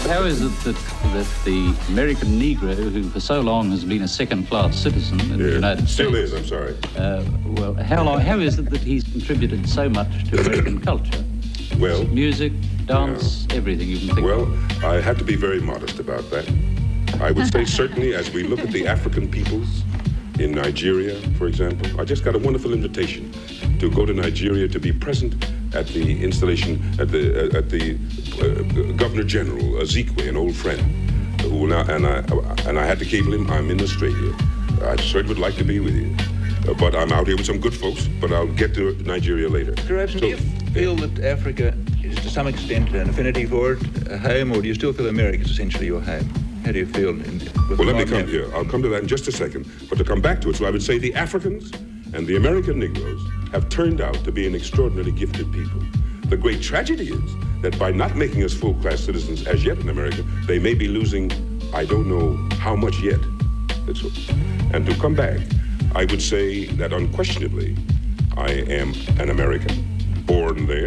How is it that the American Negro, who for so long has been a second-class citizen in the United States... Still is, I'm sorry. How is it that he's contributed so much to American culture? Well... Music, dance, everything you can think of. Well, I have to be very modest about that. I would say certainly as we look at the African peoples in Nigeria, for example, I just got a wonderful invitation to go to Nigeria to be present at the installation at the Governor General Ezekwe, an old friend, who will now, and I had to cable him. I'm in Australia. I certainly would like to be with you, but I'm out here with some good folks. But I'll get to Nigeria later. Mr. Robson, do you feel that Africa is to some extent an affinity for it, a home, or do you still feel America is essentially your home? How do you feel? Well, let me come here. I'll come to that in just a second. But to come back to it, so I would say the Africans and the American Negroes have turned out to be an extraordinarily gifted people. The great tragedy is that by not making us full-class citizens as yet in America, they may be losing, I don't know how much yet. And to come back, I would say that unquestionably, I am an American, born there.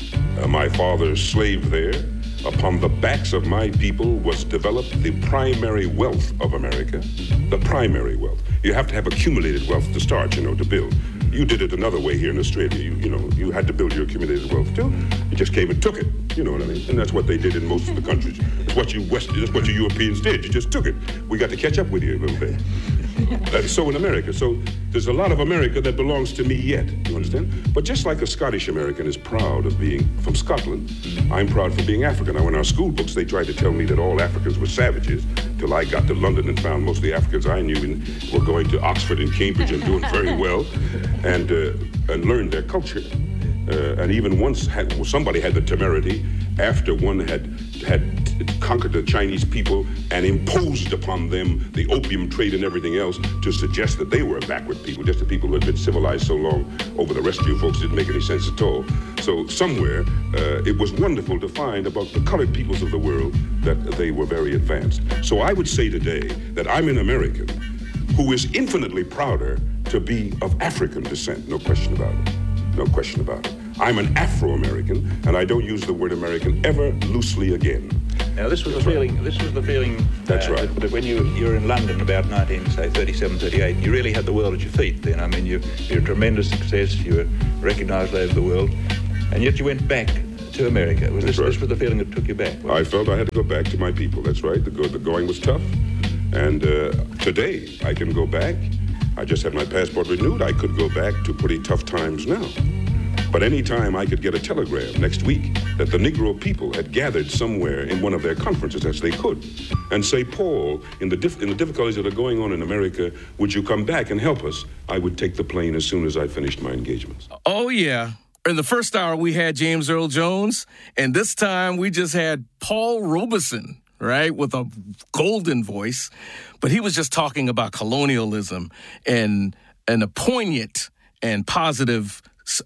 My father slaved there. Upon the backs of my people was developed the primary wealth of America, the primary wealth. You have to have accumulated wealth to start, to build. You did it another way here in Australia. You had to build your accumulated wealth too. You just came and took it, you know what I mean? And that's what they did in most of the countries. That's what you Europeans did. You just took it. We got to catch up with you a little bit. That's so in America. So there's a lot of America that belongs to me yet, you understand? But just like a Scottish American is proud of being from Scotland, I'm proud for being African. Now, in our school books, they tried to tell me that all Africans were savages till I got to London and found most of the Africans I knew were going to Oxford and Cambridge and doing very well and learned their culture. And even once somebody had the temerity, after one had conquered the Chinese people and imposed upon them the opium trade and everything else, to suggest that they were a backward people, just the people who had been civilized so long over the rest of you folks didn't make any sense at all. So somewhere, it was wonderful to find about the colored peoples of the world that they were very advanced. So I would say today that I'm an American who is infinitely prouder to be of African descent, no question about it. No question about it. I'm an Afro-American, and I don't use the word American ever loosely again. Now, this was the feeling. That's right. That when you were in London about 1937, 38, you really had the world at your feet. Then, I mean, you're a tremendous success. You were recognised all over the world, and yet you went back to America. This was the feeling that took you back? I felt I had to go back to my people. That's right. The going was tough, and today I can go back. I just had my passport renewed. I could go back to pretty tough times now. But any time I could get a telegram next week that the Negro people had gathered somewhere in one of their conferences, as they could, and say, Paul, in the difficulties that are going on in America, would you come back and help us? I would take the plane as soon as I finished my engagements. Oh, yeah. In the first hour, we had James Earl Jones, and this time we just had Paul Robeson, right, with a golden voice. But he was just talking about colonialism and a poignant and positive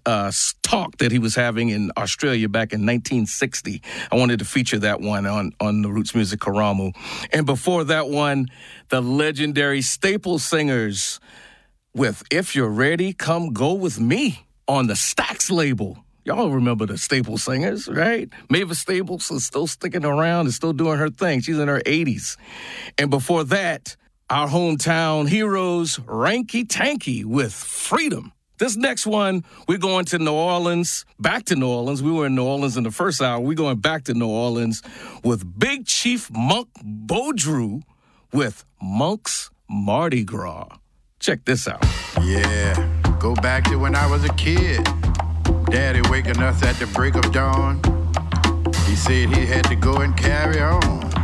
talk that he was having in Australia back in 1960. I wanted to feature that one on the Roots Music Karamu. And before that one, the legendary Staple Singers with If You're Ready, Come Go With Me on the Stax label. Y'all remember the Staple Singers, right? Mavis Staples is still sticking around and still doing her thing. She's in her 80s. And before that, our hometown heroes, Ranky Tanky with Freedom. This next one, we're going to New Orleans, back to New Orleans. We were in New Orleans in the first hour. We're going back to New Orleans with Big Chief Monk Beaudreau with Monk's Mardi Gras. Check this out. Yeah, go back to when I was a kid. Daddy waking us at the break of dawn. He said he had to go and carry on.